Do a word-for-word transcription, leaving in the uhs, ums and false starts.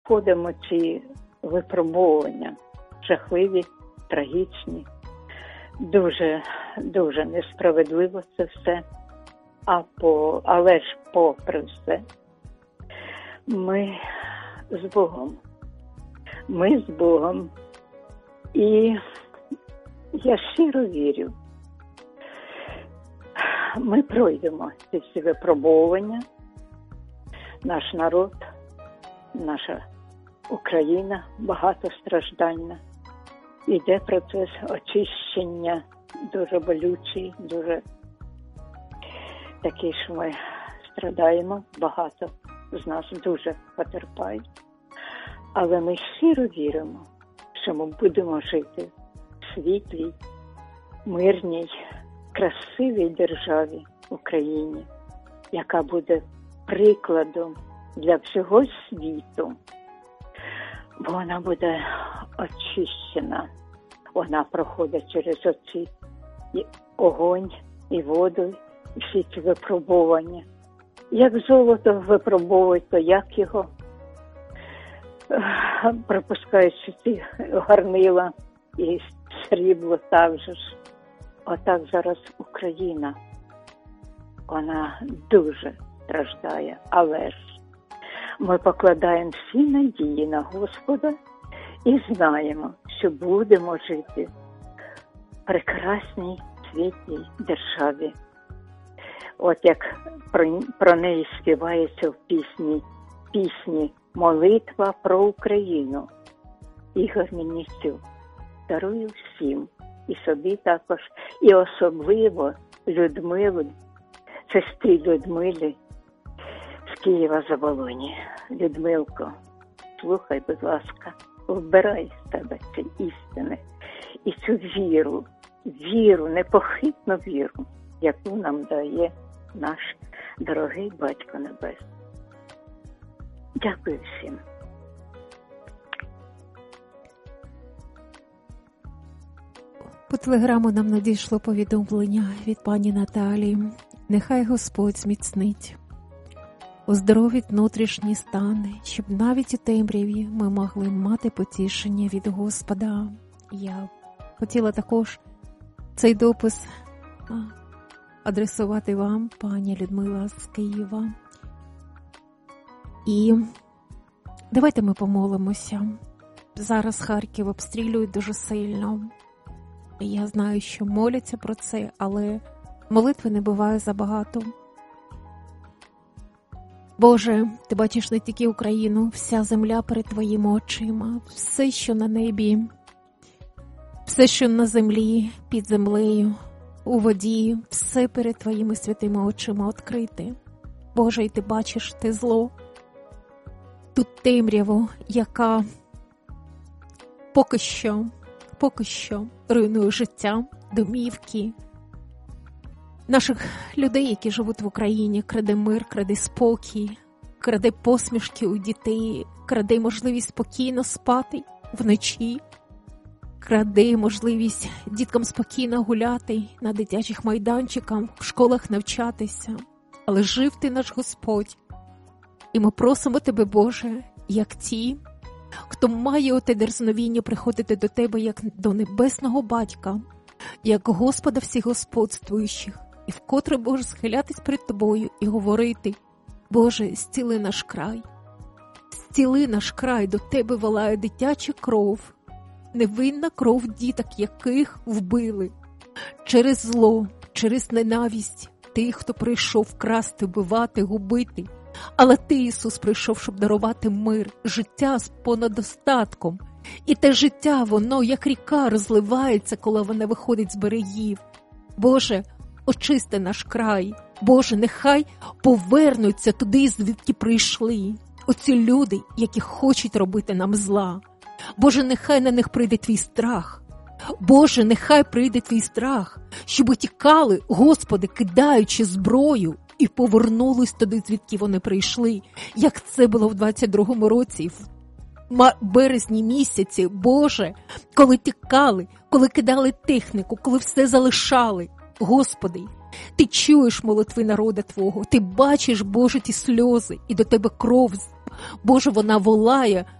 проходимо ці випробування, жахливі, трагічні. Дуже, дуже несправедливо це все. А по, але ж попри все, ми з Богом. Ми з Богом. І я щиро вірю, ми пройдемо ці всі випробування. Наш народ, наша Україна багатостраждальна. Іде процес очищення, дуже болючий, дуже такий, що ми страдаємо, багато з нас дуже потерпають. Але ми щиро віримо, що ми будемо жити в світлій, мирній, красивій державі Україні, яка буде прикладом для всього світу. Бо вона буде очищена. Вона проходить через оці огонь і воду, і всі ці випробування. Як золото випробовують, то як його пропускаючи ці гарнила і срібло так же ж. Отак зараз Україна, вона дуже страждає, але ж ми покладаємо всі надії на Господа і знаємо, що будемо жити в прекрасній світлій державі. От як про, про неї співається в пісні, пісні «Молитва про Україну». Ігор Мельничук. Дарую всім, і собі також, і особливо Людмилу, сестрі Людмилі з Києва-Заволоні. Людмилко, слухай, будь ласка, вбирай з тебе ці істини і цю віру, віру, непохитну віру, яку нам дає наш дорогий Батько Небесний. Дякую всім. По телеграму нам надійшло повідомлення від пані Наталії. Нехай Господь зміцнить, оздоровить внутрішні стани, щоб навіть у темряві ми могли мати потішення від Господа. Я хотіла також цей допис адресувати вам, пані Людмила з Києва. І давайте ми помолимося. Зараз Харків обстрілюють дуже сильно. Я знаю, що моляться про це, але молитви не буває забагато. Боже, Ти бачиш не тільки Україну, вся земля перед Твоїми очима, все, що на небі, все, що на землі, під землею, у воді, все перед Твоїми святими очима відкрите. Боже, і Ти бачиш те зло, ту темряву, яка поки що, поки що руйнує життя, домівки наших людей, які живуть в Україні, краде мир, краде спокій, краде посмішки у дітей, краде можливість спокійно спати вночі, краде можливість діткам спокійно гуляти на дитячих майданчиках, в школах навчатися. Але жив Ти наш Господь. І ми просимо Тебе, Боже, як ті, хто має оте дерзновіння приходити до Тебе, як до небесного Батька, як Господа всіх господствуючих, і вкотре, Боже, схилятись перед Тобою і говорити: Боже, зціли наш край, зціли наш край, до Тебе волає дитяча кров, невинна кров діток, яких вбили через зло, через ненависть тих, хто прийшов вкрасти, вбивати, губити. Але Ти, Ісус, прийшов, щоб дарувати мир, життя з понадостатком. І те життя, воно, як ріка, розливається, коли вона виходить з берегів. Боже, очисти наш край. Боже, нехай повернуться туди, звідки прийшли. Оці люди, які хочуть робити нам зла. Боже, нехай на них прийде Твій страх. Боже, нехай прийде Твій страх, щоб тікали, Господи, кидаючи зброю, і повернулись туди, звідки вони прийшли, як це було в двадцять другому році, в березні місяці. Боже, коли тікали, коли кидали техніку, коли все залишали. Господи, Ти чуєш молитви народа Твого, Ти бачиш, Боже, ті сльози, і до Тебе кров. Боже, вона волає